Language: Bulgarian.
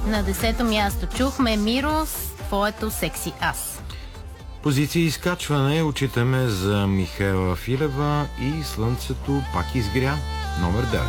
На 10-то място чухме Миро с твоето секси аз. Позиция изкачване отчитаме за Михаела Филева и Слънцето пак изгря, номер 9.